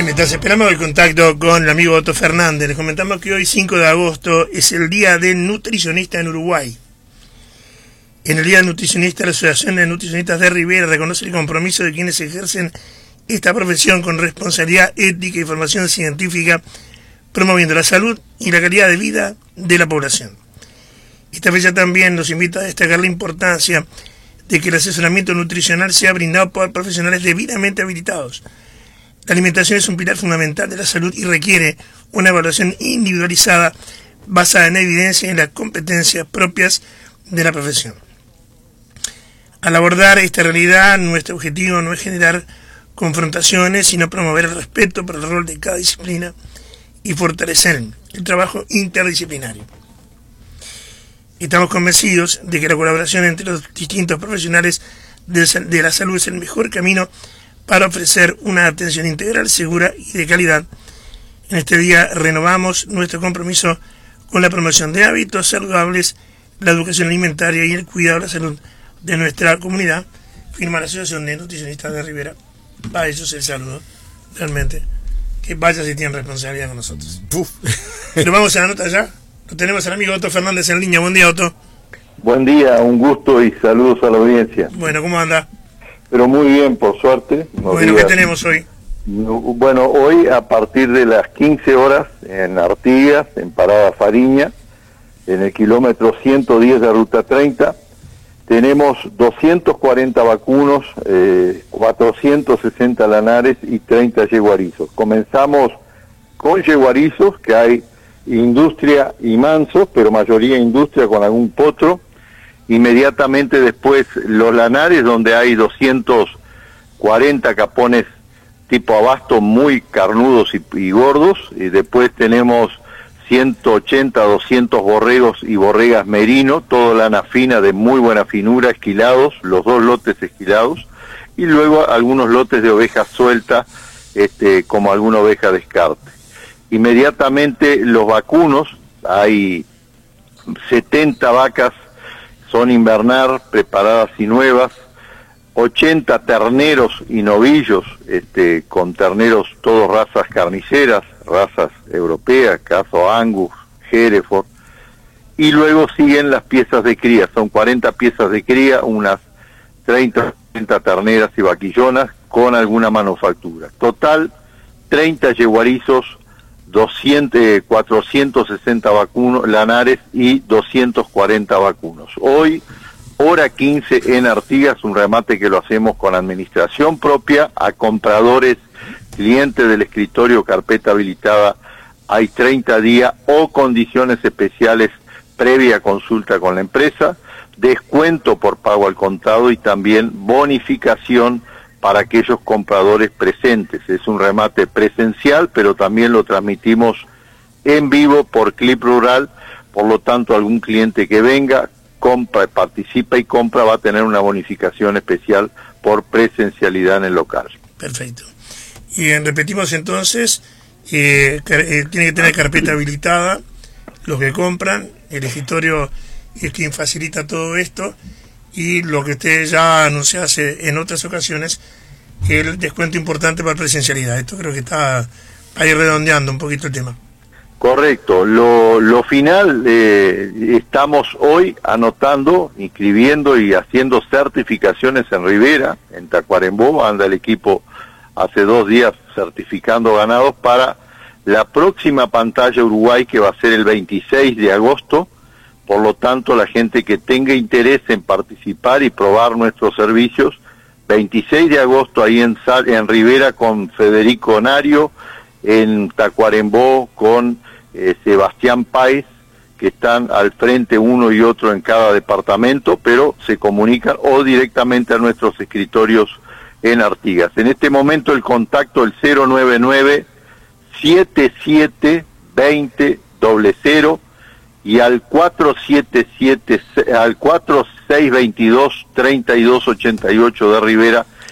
Mientras esperamos el contacto con el amigo Otto Fernández, les comentamos que hoy, 5 de agosto, es el Día del Nutricionista en Uruguay. En el Día del Nutricionista, la Asociación de Nutricionistas de Rivera reconoce el compromiso de quienes ejercen esta profesión con responsabilidad ética y formación científica, promoviendo la salud y la calidad de vida de la población. Esta fecha también nos invita a destacar la importancia de que el asesoramiento nutricional sea brindado por profesionales debidamente habilitados. La alimentación es un pilar fundamental de la salud y requiere una evaluación individualizada basada en evidencia y en las competencias propias de la profesión. Al abordar esta realidad, nuestro objetivo no es generar confrontaciones, sino promover el respeto por el rol de cada disciplina y fortalecer el trabajo interdisciplinario. Estamos convencidos de que la colaboración entre los distintos profesionales de la salud es el mejor camino para ofrecer una atención integral, segura y de calidad. En este día renovamos nuestro compromiso con la promoción de hábitos saludables, la educación alimentaria y el cuidado de la salud de nuestra comunidad. Firma la Asociación de Nutricionistas de Rivera. Para ellos el saludo, realmente. Que vaya si tienen responsabilidad con nosotros. Pero vamos a la nota ya. Lo tenemos al amigo Otto Fernández en línea. Buen día, Otto. Buen día, un gusto y saludos a la audiencia. Bueno, ¿cómo anda? Pero muy bien, por suerte. Bueno, ¿qué tenemos hoy? Bueno, hoy a partir de las 15 horas en Artigas, en Parada Fariña, en el kilómetro 110 de Ruta 30, tenemos 240 vacunos, 460 lanares y 30 yeguarizos. Comenzamos con yeguarizos, que hay industria y mansos, pero mayoría industria con algún potro. Inmediatamente después los lanares, donde hay 240 capones tipo abasto muy carnudos y gordos, y después tenemos 180, 200 borregos y borregas merino, todo lana fina de muy buena finura, esquilados, los 2 lotes esquilados, y luego algunos lotes de ovejas sueltas, como alguna oveja de descarte. Inmediatamente los vacunos, hay 70 vacas, son invernar, preparadas y nuevas, 80 terneros y novillos, con terneros todos razas carniceras, razas europeas, caso Angus, Hereford, y luego siguen las piezas de cría, son 40 piezas de cría, unas 30 terneras y vaquillonas con alguna manufactura. Total, 30 yeguarizos, 460 vacunos, lanares y 240 vacunos. Hoy, hora 15 en Artigas, un remate que lo hacemos con administración propia a compradores, clientes del escritorio, carpeta habilitada, hay 30 días o condiciones especiales previa consulta con la empresa, descuento por pago al contado y también bonificación para aquellos compradores presentes. Es un remate presencial, pero también lo transmitimos en vivo por Clip Rural, por lo tanto algún cliente que venga, compra, participa y compra va a tener una bonificación especial por presencialidad en el local. Perfecto. Y repetimos entonces, tiene que tener carpeta habilitada, los que compran, el escritorio es quien facilita todo esto, y lo que usted ya anunció en otras ocasiones, el descuento importante para presencialidad. Esto creo que está ahí redondeando un poquito el tema. Correcto. Lo final, estamos hoy anotando, inscribiendo y haciendo certificaciones en Rivera, en Tacuarembó, anda el equipo hace 2 días certificando ganados para la próxima pantalla Uruguay, que va a ser el 26 de agosto, por lo tanto la gente que tenga interés en participar y probar nuestros servicios, 26 de agosto ahí en Rivera con Federico Nario, en Tacuarembó con Sebastián Páez, que están al frente uno y otro en cada departamento, pero se comunican o directamente a nuestros escritorios en Artigas. En este momento el contacto el 099-7720-00 y al 4622-3288 de Rivera